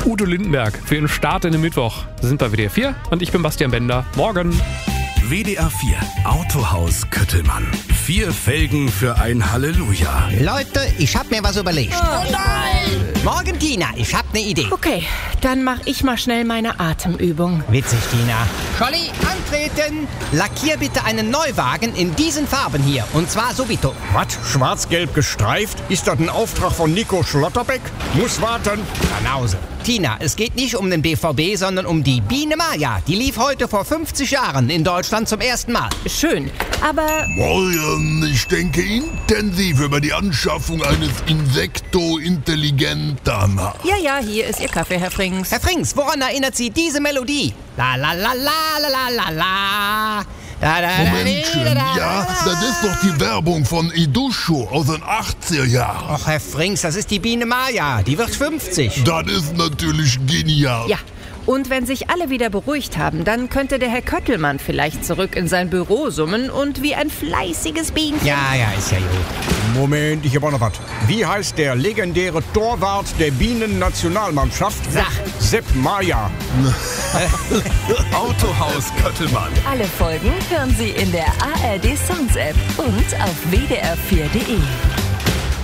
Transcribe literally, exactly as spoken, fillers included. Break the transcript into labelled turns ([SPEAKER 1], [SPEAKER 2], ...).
[SPEAKER 1] Udo Lindenberg für den Start in den Mittwoch. Wir sind bei W D R vier und ich bin Bastian Bender. Morgen.
[SPEAKER 2] W D R vier Autohaus Köttelmann. Vier Felgen für ein Halleluja.
[SPEAKER 3] Leute, ich hab mir was überlegt.
[SPEAKER 4] Oh nein!
[SPEAKER 3] Morgen, Tina, ich hab ne Idee.
[SPEAKER 4] Okay, dann mach ich mal schnell meine Atemübung.
[SPEAKER 3] Witzig, Tina. Scholli, antreten! Lackier bitte einen Neuwagen in diesen Farben hier. Und zwar subito.
[SPEAKER 5] Was? Schwarz-gelb gestreift? Ist das ein Auftrag von Nico Schlotterbeck? Muss warten.
[SPEAKER 3] Banause. Tina, es geht nicht um den B V B, sondern um die Biene Maya. Die lief heute vor fünfzig Jahren in Deutschland zum ersten Mal.
[SPEAKER 4] Schön, aber...
[SPEAKER 6] Morgen, ich denke intensiv über die Anschaffung eines Insekto Intelligenta nach.
[SPEAKER 4] Ja, ja, hier ist Ihr Kaffee, Herr Frings.
[SPEAKER 3] Herr Frings, woran erinnert Sie diese Melodie? La la la la la la la la. Da, da,
[SPEAKER 6] Momentchen,
[SPEAKER 3] da, da,
[SPEAKER 6] ja, das ist doch die Werbung von Idusho aus den achtziger Jahren.
[SPEAKER 3] Och, Herr Frings, das ist die Biene Maya. Die wird fünfzig.
[SPEAKER 6] Das ist natürlich genial.
[SPEAKER 4] Ja, und wenn sich alle wieder beruhigt haben, dann könnte der Herr Köttelmann vielleicht zurück in sein Büro summen und wie ein fleißiges Bienchen...
[SPEAKER 3] Ja, ja, ist ja gut.
[SPEAKER 5] Moment, ich hab auch noch was. Wie heißt der legendäre Torwart der Bienen-Nationalmannschaft?
[SPEAKER 3] Sag.
[SPEAKER 5] Sepp Maya.
[SPEAKER 2] Autohaus Köttelmann.
[SPEAKER 7] Alle Folgen hören Sie in der A R D Sounds App und auf w d r vier punkt d e.